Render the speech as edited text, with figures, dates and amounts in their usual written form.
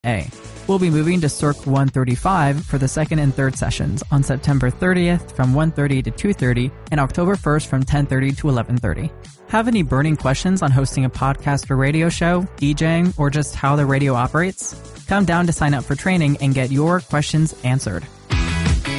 A. We'll be moving to Cirque 135 for the second and third sessions on September 30th from 1:30 to 2:30 and October 1st from 10:30 to 11:30. Have any burning questions on hosting a podcast or radio show, DJing, or just how the radio operates? Come down to sign up for training and get your questions answered.